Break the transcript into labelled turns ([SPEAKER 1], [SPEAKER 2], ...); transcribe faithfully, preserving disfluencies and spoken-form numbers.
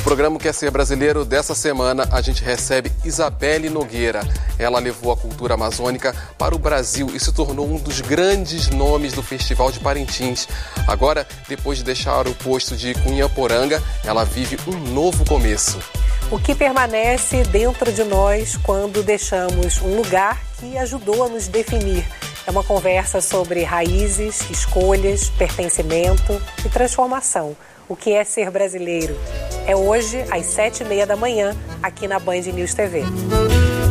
[SPEAKER 1] programa Quer Ser Brasileiro dessa semana a gente recebe Isabelle Nogueira. Ela levou a cultura amazônica para o Brasil e se tornou um dos grandes nomes do Festival de Parintins. Agora, depois de deixar o posto de Cunhaporanga, ela vive um novo começo.
[SPEAKER 2] O que permanece dentro de nós quando deixamos um lugar que ajudou a nos definir? É uma conversa sobre raízes, escolhas, pertencimento e transformação. O que é ser brasileiro? É hoje, às sete e meia da manhã, aqui na Band News T V.